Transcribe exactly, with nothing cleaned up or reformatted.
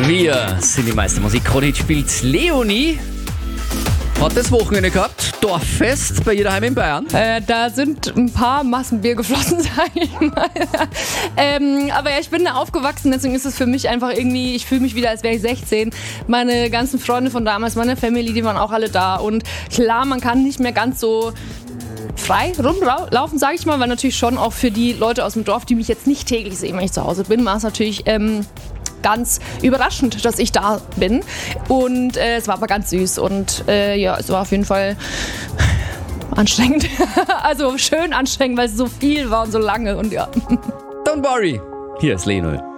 Wir sind die meiste Musikkrone, spielt Leonie. Hat das Wochenende gehabt, Dorffest bei ihr daheim in Bayern. Äh, da sind ein paar Massenbier geflossen, sag ich mal. ähm, aber ja, ich bin da aufgewachsen, deswegen ist es für mich einfach irgendwie, ich fühle mich wieder, als wäre ich sechzehn. Meine ganzen Freunde von damals, meine Family, die waren auch alle da. Und klar, man kann nicht mehr ganz so frei rumlaufen, sage ich mal, weil natürlich schon auch für die Leute aus dem Dorf, die mich jetzt nicht täglich sehen, wenn ich zu Hause bin, war es natürlich ähm, ganz überraschend, dass ich da bin. Und äh, es war aber ganz süß und äh, ja, es war auf jeden Fall anstrengend. Also schön anstrengend, weil es so viel war und so lange und ja. Don't worry, hier ist Leno.